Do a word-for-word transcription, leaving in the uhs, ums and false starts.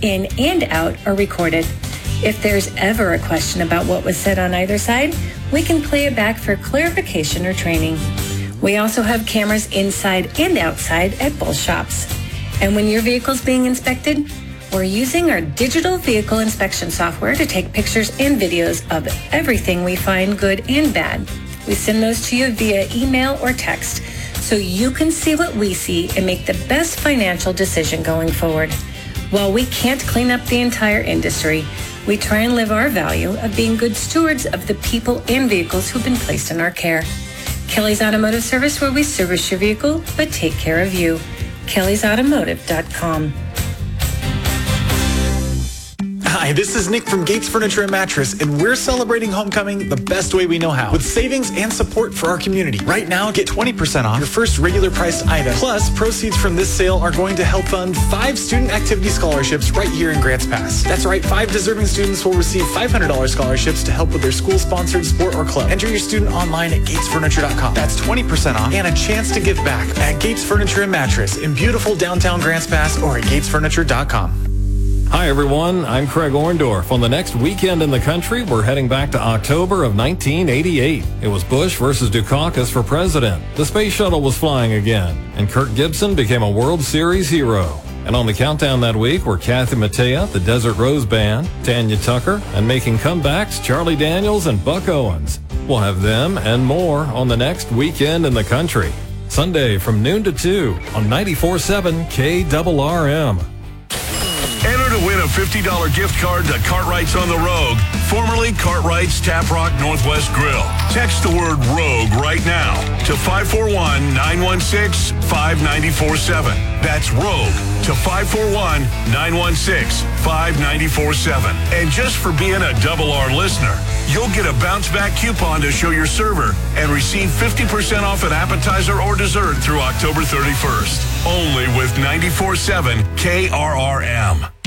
in and out are recorded. If there's ever a question about what was said on either side, we can play it back for clarification or training. We also have cameras inside and outside at both shops. And when your vehicle's being inspected, we're using our digital vehicle inspection software to take pictures and videos of everything we find good and bad. We send those to you via email or text so you can see what we see and make the best financial decision going forward. While we can't clean up the entire industry, we try and live our value of being good stewards of the people and vehicles who've been placed in our care. Kelly's Automotive Service, where we service your vehicle but take care of you. kellys automotive dot com. Hi, this is Nick from Gates Furniture and Mattress, and we're celebrating homecoming the best way we know how, with savings and support for our community. Right now, get twenty percent off your first regular priced item. Plus, proceeds from this sale are going to help fund five student activity scholarships right here in Grants Pass. That's right, five deserving students will receive five hundred dollars scholarships to help with their school-sponsored sport or club. Enter your student online at gates furniture dot com. That's twenty percent off and a chance to give back at Gates Furniture and Mattress in beautiful downtown Grants Pass or at gates furniture dot com. Hi, everyone. I'm Craig Orndorff. On the next weekend in the country, we're heading back to October of nineteen eighty-eight. It was Bush versus Dukakis for president. The space shuttle was flying again, and Kirk Gibson became a World Series hero. And on the countdown that week were Kathy Mattea, the Desert Rose Band, Tanya Tucker, and making comebacks, Charlie Daniels and Buck Owens. We'll have them and more on the next weekend in the country. Sunday from noon to two on ninety-four point seven K R R M. Enter to win a fifty dollars gift card to Cartwright's on the Rogue, formerly Cartwright's Tap Rock Northwest Grill. Text the word Rogue right now to five four one, nine one six, five nine four seven. That's Rogue to five four one, nine one six, five nine four seven. And just for being a Double R listener, you'll get a bounce back coupon to show your server and receive fifty percent off an appetizer or dessert through October thirty-first. Only with ninety-four point seven K R R M.